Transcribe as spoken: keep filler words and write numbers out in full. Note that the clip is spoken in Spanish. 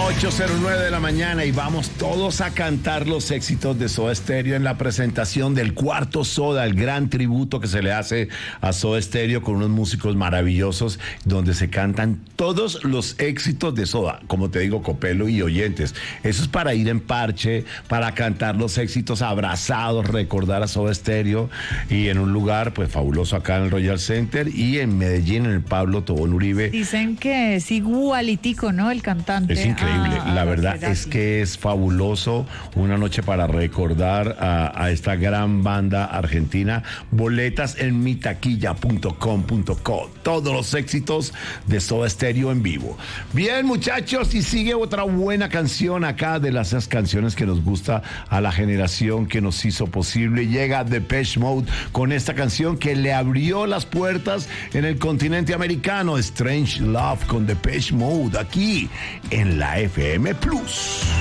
ocho cero nueve de la mañana y vamos todos a cantar los éxitos de Soda Stereo en la presentación del Cuarto Soda, el gran tributo que se le hace a Soda Stereo con unos músicos maravillosos donde se cantan todos los éxitos de Soda, como te digo, Copelo y oyentes. Eso es para ir en parche, para cantar los éxitos abrazados, recordar a Soda Stereo y en un lugar pues fabuloso acá en el Royal Center y en Medellín en el Pablo Tobón Uribe. Dicen que es igualitico, ¿no? El cantante. Es increíble, a, a la verdad es que es fabuloso, una noche para recordar a, a esta gran banda argentina. Boletas en mitaquilla punto com punto co, todos los éxitos de Soda Stereo en vivo. Bien, muchachos, y sigue otra buena canción acá de las esas canciones que nos gusta a la generación que nos hizo posible. Llega Depeche Mode con esta canción que le abrió las puertas en el continente americano, Strange Love con Depeche Mode, aquí en la F M Plus.